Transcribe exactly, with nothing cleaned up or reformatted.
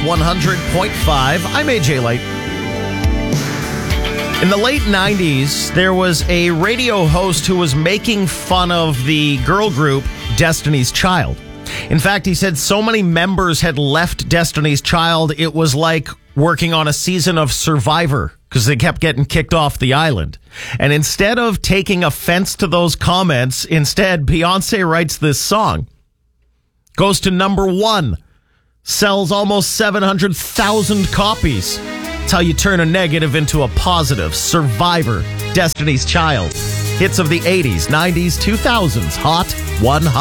one hundred point five. I'm A J Light. In the late nineties, there was a radio host who was making fun of the girl group Destiny's Child. In fact, he said so many members had left Destiny's Child, it was like working on a season of Survivor because they kept getting kicked off the island. And instead of taking offense to those comments, instead, Beyonce writes this song. Goes to number one. Sells almost seven hundred thousand copies. That's how you turn a negative into a positive. Survivor, Destiny's Child. Hits of the eighties, nineties, two thousands. Hot one hundred.